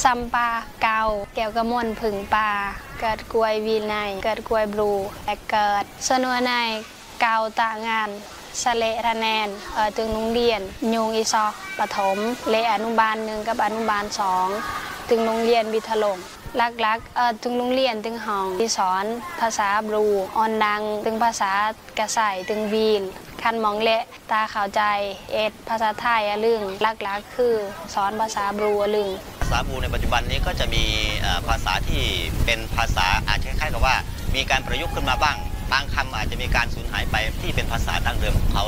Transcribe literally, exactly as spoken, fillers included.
ซัมปาเกาแก้วกระมวลผึ่งปลาเกิดกล้วยวีไนเกิดกล้วยบลูและเกิดสนัวในเกาตางานสเลระแนนเออตึงนุงเรียนยุงอีซอกปฐมเลอนุบาลหนึ่งกับอนุบาลสองตึงโรงเรียนวิทลงลักๆเออตึงโรงเรียนตึงห้องที่สอนภาษาบลูออนดังตึงภาษากระใส่ตึงวีนคันมองเละตาข่าวใจเอ็ดภาษาไทยอะลึงลักๆคือสอนภาษาบลูอะลึงภาษาบลูในปัจจุบันนี้ก็จะมีภาษาที่เป็นภาษาอาจจะคล้ายๆกับว่ามีการประยุกต์ขึ้นมาบ้างบางคำอาจจะมีการสูญหายไปที่เป็นภาษาดั้งเดิมของเขา